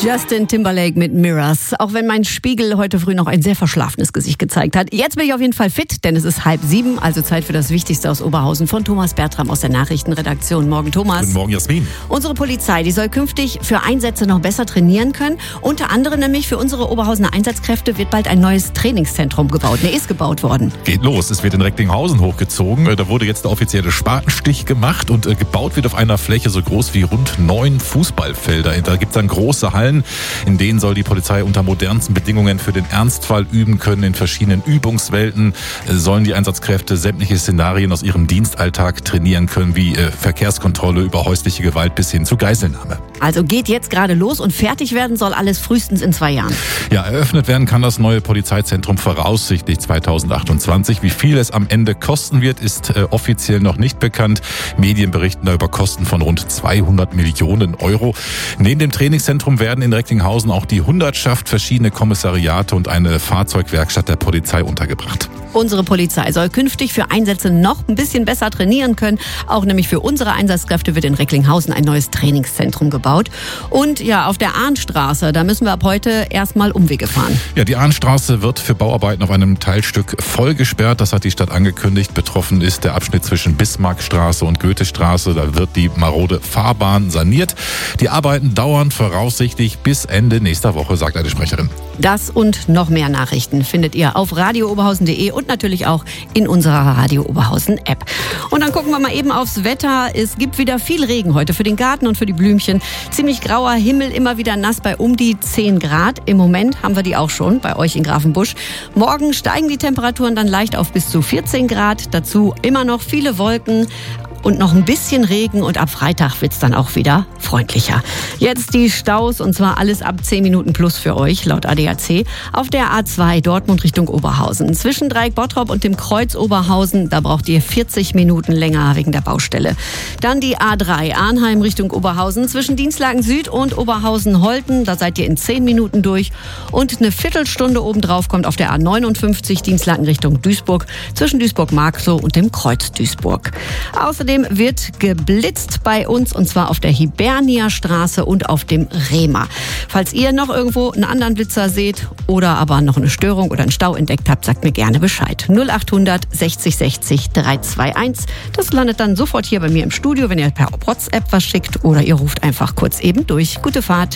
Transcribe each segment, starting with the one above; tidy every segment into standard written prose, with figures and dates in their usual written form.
Justin Timberlake mit Mirrors. Auch wenn mein Spiegel heute früh noch ein sehr verschlafenes Gesicht gezeigt hat. Jetzt bin ich auf jeden Fall fit, denn es ist 6:30, also Zeit für das Wichtigste aus Oberhausen von Thomas Bertram aus der Nachrichtenredaktion. Morgen, Thomas. Guten Morgen, Jasmin. Unsere Polizei, die soll künftig für Einsätze noch besser trainieren können. Unter anderem nämlich für unsere Oberhausener Einsatzkräfte wird bald ein neues Trainingszentrum gebaut. Ist gebaut worden. Geht los. Es wird in Recklinghausen hochgezogen. Da wurde jetzt der offizielle Spatenstich gemacht und gebaut wird auf einer Fläche so groß wie rund 9 Fußballfelder. Da gibt es dann große Hallen, in denen soll die Polizei unter modernsten Bedingungen für den Ernstfall üben können. In verschiedenen Übungswelten sollen die Einsatzkräfte sämtliche Szenarien aus ihrem Dienstalltag trainieren können, wie Verkehrskontrolle über häusliche Gewalt bis hin zu Geiselnahme. Also geht jetzt gerade los und fertig werden soll alles frühestens in 2 Jahren. Ja, eröffnet werden kann das neue Polizeizentrum voraussichtlich 2028. Wie viel es am Ende kosten wird, ist offiziell noch nicht bekannt. Medien berichten da über Kosten von rund 200 Millionen Euro. Neben dem Trainingszentrum werden in Recklinghausen auch die Hundertschaft, verschiedene Kommissariate und eine Fahrzeugwerkstatt der Polizei untergebracht. Unsere Polizei soll künftig für Einsätze noch ein bisschen besser trainieren können. Auch nämlich für unsere Einsatzkräfte wird in Recklinghausen ein neues Trainingszentrum gebaut. Und ja, auf der Ahnstraße, da müssen wir ab heute erstmal Umwege fahren. Ja, die Ahnstraße wird für Bauarbeiten auf einem Teilstück voll gesperrt. Das hat die Stadt angekündigt. Betroffen ist der Abschnitt zwischen Bismarckstraße und Goethestraße. Da wird die marode Fahrbahn saniert. Die Arbeiten dauern voraussichtlich bis Ende nächster Woche, sagt eine Sprecherin. Das und noch mehr Nachrichten findet ihr auf radiooberhausen.de und natürlich auch in unserer Radio Oberhausen App. Und dann gucken wir mal eben aufs Wetter. Es gibt wieder viel Regen heute für den Garten und für die Blümchen. Ziemlich grauer Himmel, immer wieder nass bei um die 10 Grad. Im Moment haben wir die auch schon bei euch in Grafenbusch. Morgen steigen die Temperaturen dann leicht auf bis zu 14 Grad. Dazu immer noch viele Wolken und noch ein bisschen Regen und ab Freitag wird's dann auch wieder freundlicher. Jetzt die Staus und zwar alles ab 10 Minuten plus für euch, laut ADAC. Auf der A2 Dortmund Richtung Oberhausen. Zwischen Dreieck Bottrop und dem Kreuz Oberhausen, da braucht ihr 40 Minuten länger wegen der Baustelle. Dann die A3 Arnheim Richtung Oberhausen. Zwischen Dienstlaken Süd und Oberhausen-Holten, da seid ihr in 10 Minuten durch. Und eine Viertelstunde obendrauf kommt auf der A59 Dienstlaken Richtung Duisburg. Zwischen Duisburg-Marxloh und dem Kreuz Duisburg. Außerdem wird geblitzt bei uns und zwar auf der Hibernia-Straße und auf dem Rehmer. Falls ihr noch irgendwo einen anderen Blitzer seht oder aber noch eine Störung oder einen Stau entdeckt habt, sagt mir gerne Bescheid. 0800 60 60 321. Das landet dann sofort hier bei mir im Studio, wenn ihr per WhatsApp was schickt oder ihr ruft einfach kurz eben durch. Gute Fahrt.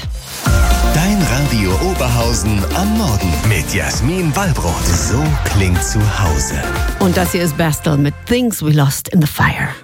Dein Radio Oberhausen am Morgen mit Jasmin Wallbrot. So klingt zu Hause. Und das hier ist Bastel mit Things We Lost in the Fire.